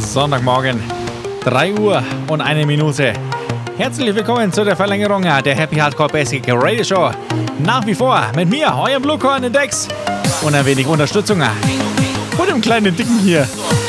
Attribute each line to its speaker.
Speaker 1: Sonntagmorgen, 3 Uhr und 1 Minute. Herzlich willkommen zu der Verlängerung der Happy Hardcore Basic Radio Show. Nach wie vor mit mir, eurem Bluecorn in Dex und ein wenig Unterstützung von dem kleinen Dicken hier.